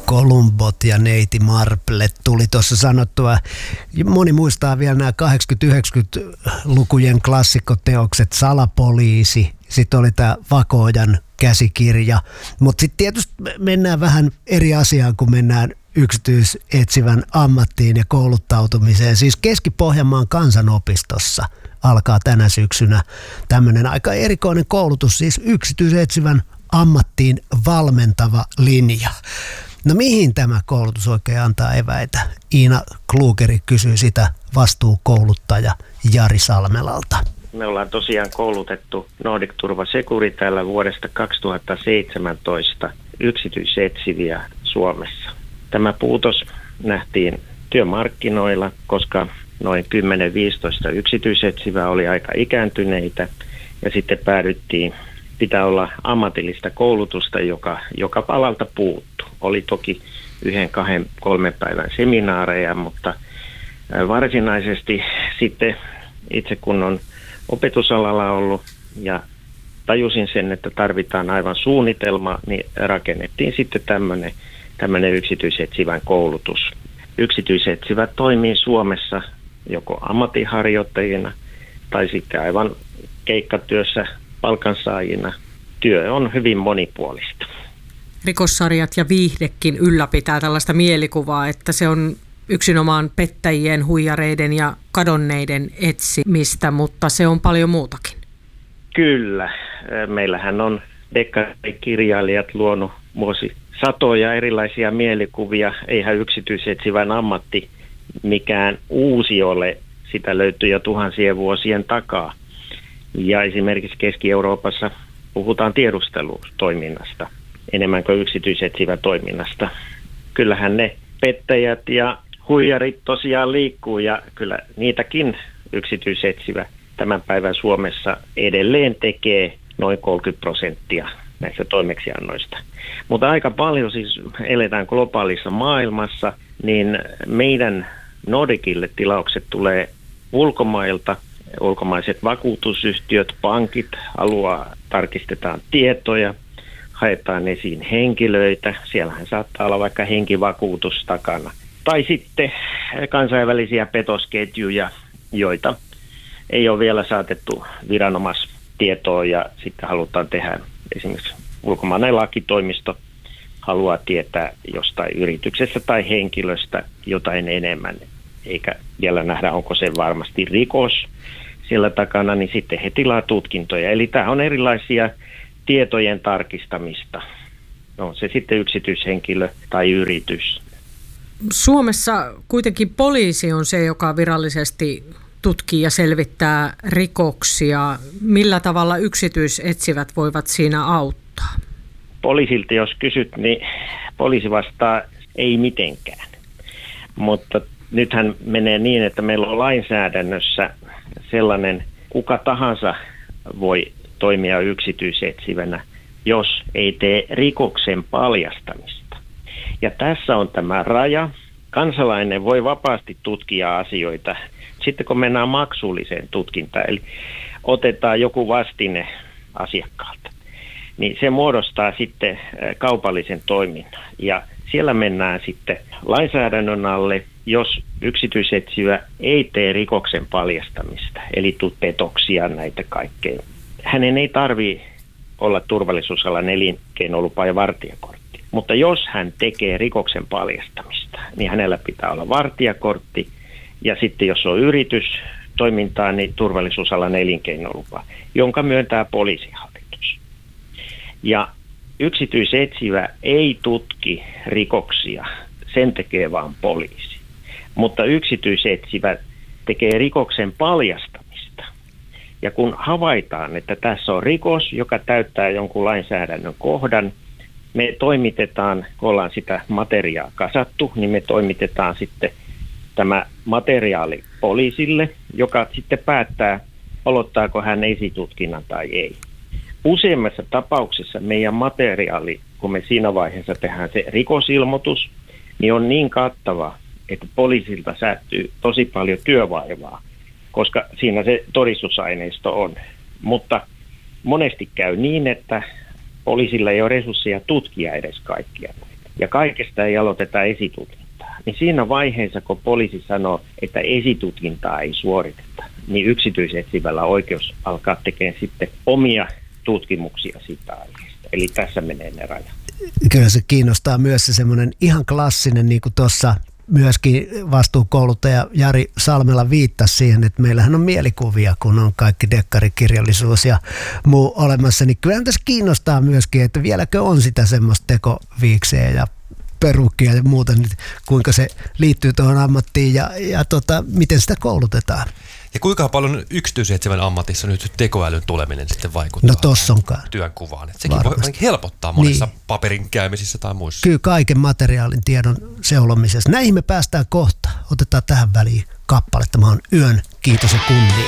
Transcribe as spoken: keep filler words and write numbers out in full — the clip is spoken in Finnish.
Columbot ja neiti Marple tuli tuossa sanottua. Moni muistaa vielä nämä kahdeksankymmentä-yhdeksänkymmentälukujen klassikkoteokset Salapoliisi. Sitten oli tämä Vakojan käsikirja. Mutta sitten tietysti mennään vähän eri asiaan, kun mennään yksityisetsivän ammattiin ja kouluttautumiseen. Siis Keski-Pohjanmaan kansanopistossa alkaa tänä syksynä tämmöinen aika erikoinen koulutus, siis yksityisetsivän ammattiin valmentava linja. No mihin tämä koulutus oikein antaa eväitä? Iina Klugeri kysyy sitä vastuukouluttaja Jari Salmelalta. Me ollaan tosiaan koulutettu Nordic Turva Securi täällä vuodesta kaksituhattaseitsemäntoista yksityisetsiviä Suomessa. Tämä puutos nähtiin työmarkkinoilla, koska noin kymmenen viisitoista yksityisetsivää oli aika ikääntyneitä ja sitten päädyttiin, pitää olla ammatillista koulutusta, joka, joka palalta puuttu. Oli toki yhden, kahden, kolmen päivän seminaareja, mutta varsinaisesti sitten itse kun on opetusalalla ollut ja tajusin sen, että tarvitaan aivan suunnitelma, niin rakennettiin sitten tämmöinen tämmöinen yksityisetsivän koulutus. Yksityisetsivät toimii Suomessa joko ammatinharjoittajina tai sitten aivan keikkatyössä palkansaajina. Työ on hyvin monipuolista. Rikossarjat ja viihdekin ylläpitää tällaista mielikuvaa, että se on yksinomaan pettäjien, huijareiden ja kadonneiden etsimistä, mutta se on paljon muutakin. Kyllä. Meillähän on dekkarikirjailijat luonut vuosi satoja erilaisia mielikuvia. Eihän yksityisetsivän ammatti mikään uusi ole. Sitä löytyy jo tuhansien vuosien takaa. Ja esimerkiksi Keski-Euroopassa puhutaan tiedustelutoiminnasta enemmän kuin yksityisetsivä toiminnasta. Kyllähän ne pettäjät ja huijarit tosiaan liikkuu ja kyllä niitäkin yksityisetsivä tämän päivän Suomessa edelleen tekee noin kolmekymmentä prosenttia näistä toimeksiannoista. Mutta aika paljon siis eletään globaalissa maailmassa, niin meidän Nordicille tilaukset tulee ulkomailta. Ulkomaiset vakuutusyhtiöt, pankit haluaa, tarkistetaan tietoja, haetaan esiin henkilöitä. Siellähän saattaa olla vaikka henkivakuutus takana. Tai sitten kansainvälisiä petosketjuja, joita ei ole vielä saatettu viranomaistietoon ja sitten halutaan tehdä esimerkiksi ulkomainen lakitoimisto haluaa tietää jostain yrityksestä tai henkilöstä jotain enemmän, eikä vielä nähdä, onko se varmasti rikos siellä takana, niin sitten he tilaa tutkintoja. Eli tämä on erilaisia tietojen tarkistamista. No se sitten yksityishenkilö tai yritys. Suomessa kuitenkin poliisi on se, joka virallisesti tutkii ja selvittää rikoksia. Millä tavalla yksityisetsivät voivat siinä auttaa? Poliisilta jos kysyt, niin poliisi vastaa ei mitenkään. Mutta nythän menee niin, että meillä on lainsäädännössä sellainen, kuka tahansa voi toimia yksityisetsivänä, jos ei tee rikoksen paljastamista. Ja tässä on tämä raja. Kansalainen voi vapaasti tutkia asioita. Sitten kun mennään maksulliseen tutkintaan, eli otetaan joku vastine asiakkaalta, niin se muodostaa sitten kaupallisen toiminnan. Ja siellä mennään sitten lainsäädännön alle, jos yksityisetsivä ei tee rikoksen paljastamista, eli petoksia näitä kaikkea. Hänen ei tarvitse olla turvallisuusalan elinkeinolupa ja vartijakortti. Mutta jos hän tekee rikoksen paljastamista, niin hänellä pitää olla vartijakortti. Ja sitten jos on yritystoimintaa, niin turvallisuusalan elinkeinolupa, jonka myöntää poliisihallitus. Ja yksityisetsivä ei tutki rikoksia, sen tekee vaan poliisi. Mutta yksityisetsivä tekee rikoksen paljastamista. Ja kun havaitaan, että tässä on rikos, joka täyttää jonkun lainsäädännön kohdan, me toimitetaan, kun ollaan sitä materiaa kasattu, niin me toimitetaan sitten tämä materiaali poliisille, joka sitten päättää, aloittaako hän esitutkinnan tai ei. Useimmassa tapauksessa meidän materiaali, kun me siinä vaiheessa tehdään se rikosilmoitus, niin on niin kattava, että poliisilta säästyy tosi paljon työvaivaa, koska siinä se todistusaineisto on. Mutta monesti käy niin, että poliisilla ei ole resursseja tutkia edes kaikkia. ja kaikesta ei aloiteta esitutkintaa, niin siinä vaiheessa, kun poliisi sanoo, että esitutkintaa ei suoriteta, niin yksityisetsivällä oikeus alkaa tekemään sitten omia tutkimuksia siitä aiheesta. Eli tässä menee ne rajat. Kyllä se kiinnostaa myös se semmoinen ihan klassinen, niin kuin tuossa myöskin vastuukouluttaja Jari Salmela viittasi siihen, että meillähän on mielikuvia, kun on kaikki dekkarikirjallisuus ja muu olemassa, niin kyllähän tässä kiinnostaa myöskin, että vieläkö on sitä semmoista tekoviikseä ja perukkia ja muuta, niin kuinka se liittyy tuohon ammattiin ja, ja tota, miten sitä koulutetaan. Ja kuinka paljon yksityisetsivän ammatissa nyt tekoälyn tuleminen sitten vaikuttaa no tossa onkaan työnkuvaan? Että sekin varmasti voi helpottaa monessa niin. paperin käymisissä tai muissa. Kyllä kaiken materiaalin tiedon seulomisessa. Näihin me päästään kohta. Otetaan tähän väliin kappaletta. Mä oon Yön. Kiitos ja kunnia.